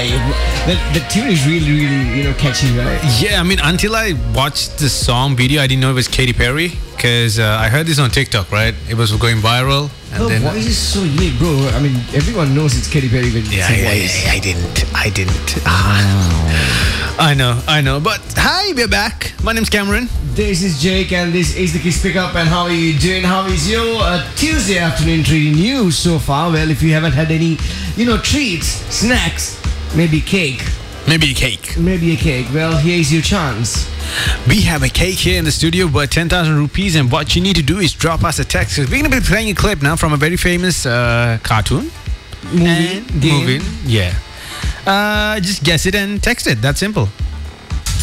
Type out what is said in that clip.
The tune is really, really, catchy, right? Yeah, I mean, until I watched the song video, I didn't know it was Katy Perry because I heard this on TikTok, right? It was going viral. And Her then, voice is so unique, bro. I mean, everyone knows it's Katy Perry with yeah, her voice. I didn't. I know. But hi, we're back. My name's Cameron. This is Jake, and this is the Kiss Pickup. And how are you doing? How is your Tuesday afternoon treating you so far? Well, if you haven't had any, treats, snacks, maybe cake. Maybe a cake. Maybe a cake. Well, here's your chance. We have a cake here in the studio worth 10,000 rupees, and what you need to do is drop us a text. We're going to be playing a clip now from a very famous cartoon. Movie. Yeah. Just guess it and text it. That's simple.